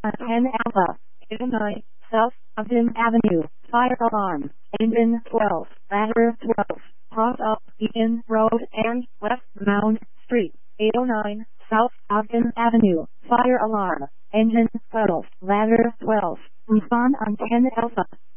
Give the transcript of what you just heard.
10 Alpha, 89, South Ogden Avenue, fire alarm, engine 12, ladder 12, cross up Beacon Road and West Mound Street, 809, South Ogden Avenue, fire alarm, engine 12, ladder 12, respond on 10 Alpha.